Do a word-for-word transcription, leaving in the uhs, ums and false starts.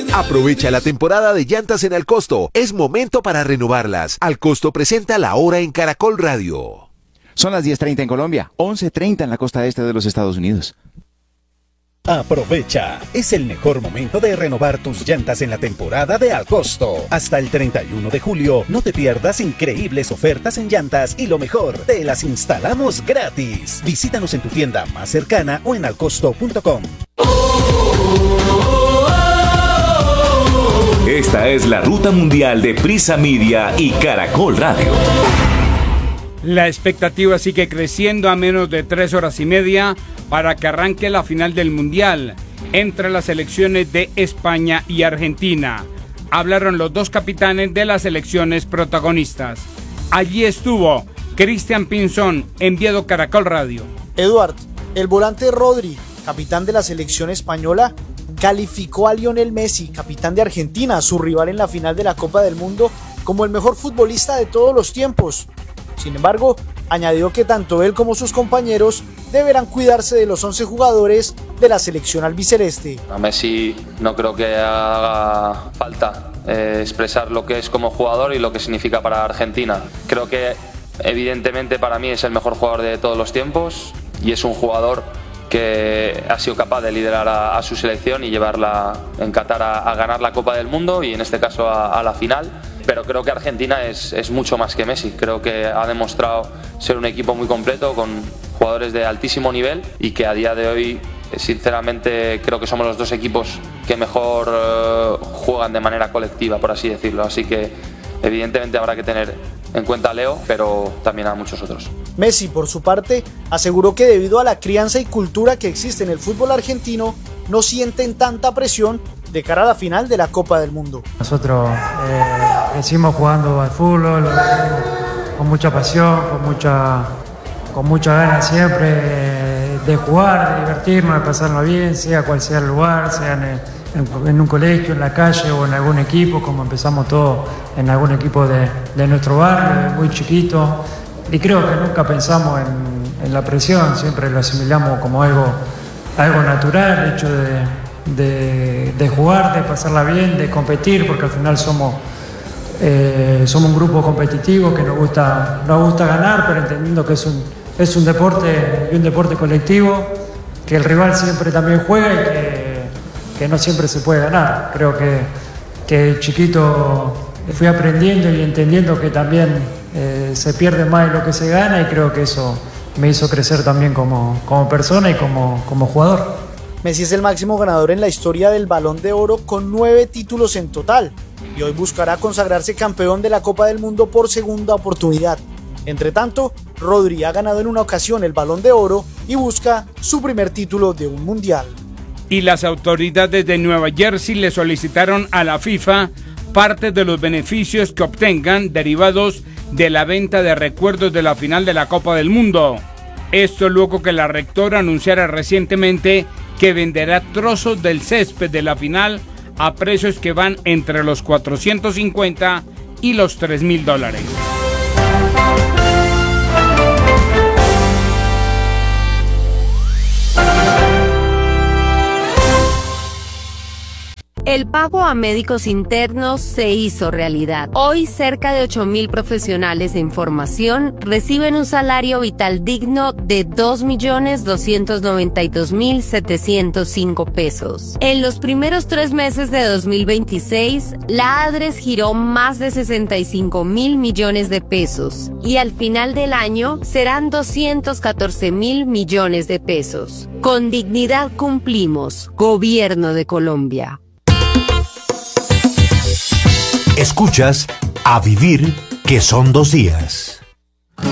Aprovecha la temporada de llantas en Alcosto. Es momento para renovarlas. Alcosto presenta La Hora en Caracol Radio. Son las diez treinta en Colombia, once treinta en la costa este de los Estados Unidos. Aprovecha, es el mejor momento de renovar tus llantas en la temporada de Alcosto. Hasta el treinta y uno de julio, no te pierdas increíbles ofertas en llantas y lo mejor, te las instalamos gratis. Visítanos en tu tienda más cercana o en alcosto punto com. Esta es la ruta mundial de Prisa Media y Caracol Radio. La expectativa sigue creciendo a menos de tres horas y media para que arranque la final del Mundial entre las selecciones de España y Argentina. Hablaron los dos capitanes de las selecciones protagonistas. Allí estuvo Cristian Pinzón, enviado Caracol Radio. Eduard, el volante Rodri, capitán de la selección española, calificó a Lionel Messi, capitán de Argentina, su rival en la final de la Copa del Mundo, como el mejor futbolista de todos los tiempos. Sin embargo, añadió que tanto él como sus compañeros deberán cuidarse de los once jugadores de la selección albiceleste. A Messi no creo que haga falta eh, expresar lo que es como jugador y lo que significa para Argentina. Creo que evidentemente para mí es el mejor jugador de todos los tiempos y es un jugador que ha sido capaz de liderar a, a su selección y llevarla en Qatar a, a ganar la Copa del Mundo y en este caso a, a la final. Pero creo que Argentina es, es mucho más que Messi. Creo que ha demostrado ser un equipo muy completo con jugadores de altísimo nivel y que a día de hoy, sinceramente, creo que somos los dos equipos que mejor eh, juegan de manera colectiva, por así decirlo. Así que evidentemente habrá que tener en cuenta a Leo, pero también a muchos otros. Messi, por su parte, aseguró que debido a la crianza y cultura que existe en el fútbol argentino, no sienten tanta presión de cara a la final de la Copa del Mundo. Nosotros eh, crecimos jugando al fútbol con mucha pasión, con mucha, con mucha ganas siempre eh, de jugar, de divertirnos, de pasarlo bien, sea cual sea el lugar, sea en, en, en un colegio, en la calle o en algún equipo, como empezamos todos en algún equipo de, de nuestro barrio, muy chiquito. Y creo que nunca pensamos en, en la presión, siempre lo asimilamos como algo, algo natural, el hecho de De, de jugar, de pasarla bien, de competir, porque al final somos, eh, somos un grupo competitivo que nos gusta, nos gusta ganar, pero entendiendo que es un, es un deporte y un deporte colectivo, que el rival siempre también juega y que, que no siempre se puede ganar. Creo que, que chiquito fui aprendiendo y entendiendo que también eh, se pierde más de lo que se gana y creo que eso me hizo crecer también como, como persona y como, como jugador. Messi es el máximo ganador en la historia del Balón de Oro con nueve títulos en total y hoy buscará consagrarse campeón de la Copa del Mundo por segunda oportunidad. Entre tanto, Rodri ha ganado en una ocasión el Balón de Oro y busca su primer título de un mundial. Y las autoridades de Nueva Jersey le solicitaron a la FIFA parte de los beneficios que obtengan derivados de la venta de recuerdos de la final de la Copa del Mundo. Esto luego que la rectora anunciara recientemente que venderá trozos del césped de la final a precios que van entre los cuatrocientos cincuenta y los tres mil dólares. El pago a médicos internos se hizo realidad. Hoy, cerca de ocho mil profesionales de información reciben un salario vital digno de dos millones doscientos noventa y dos mil setecientos cinco pesos. En los primeros tres meses de dos mil veintiséis, la ADRES giró más de sesenta y cinco mil millones de pesos y al final del año serán doscientos catorce mil millones de pesos. Con dignidad cumplimos. Gobierno de Colombia. Escuchas A Vivir, que son dos días.